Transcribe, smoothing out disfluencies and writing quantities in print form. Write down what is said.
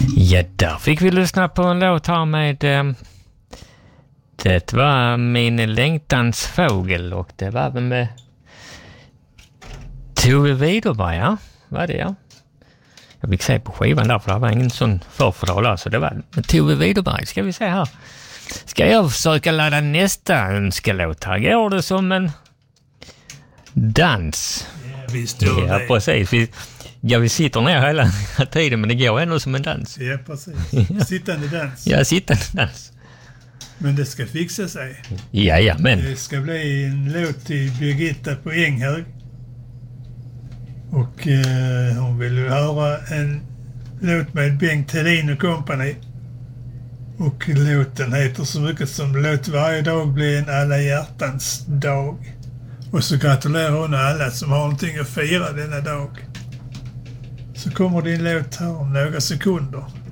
Ja, där fick vi lyssna på en låt här med... det var Min längtans fågel och det var väl med Tove Widerberg, ja. Var det, ja. Jag fick se på skivan där för det var ingen sån förförtal, alltså det var med Tove Widerberg. Ska vi se här. Ska jag försöka ladda nästa önskelåt här? Går det som en dans? Ja, visst gör det. Ja, precis. Vi sitter ner hela tiden, men det går ändå som en dans. Ja, precis. Sittande dans. Ja, sittande dans. Men det ska fixa sig. Ja, men. Det ska bli en låt till Birgitta på Änghög. Och hon vill höra en låt med Bengt Hedin och company. Och låten heter så mycket som Låt varje dag bli en alla hjärtans dag. Och så gratulerar hon alla som har någonting att fira denna dag. Så kommer din låt här om några sekunder.